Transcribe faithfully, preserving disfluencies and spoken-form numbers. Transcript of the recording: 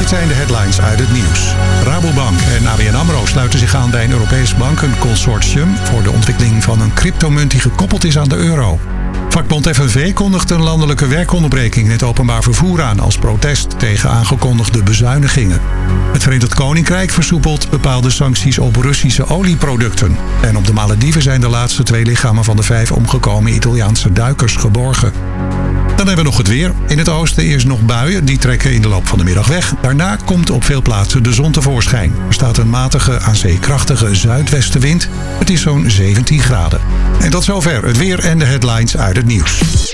Dit zijn de headlines uit het nieuws. Rabobank en A B N AMRO sluiten zich aan bij een Europees bankenconsortium voor de ontwikkeling van een cryptomunt die gekoppeld is aan de euro. Vakbond F N V kondigt een landelijke werkonderbreking in het openbaar vervoer aan als protest tegen aangekondigde bezuinigingen. Het Verenigd Koninkrijk versoepelt bepaalde sancties op Russische olieproducten. En op de Malediven zijn de laatste twee lichamen van de vijf omgekomen Italiaanse duikers geborgen. Dan hebben we nog het weer. In het oosten eerst nog buien, die trekken in de loop van de middag weg. Daarna komt op veel plaatsen de zon tevoorschijn. Er staat een matige, aan zee krachtige zuidwestenwind. Het is zo'n zeventien graden. En tot zover het weer en de headlines uit het nieuws.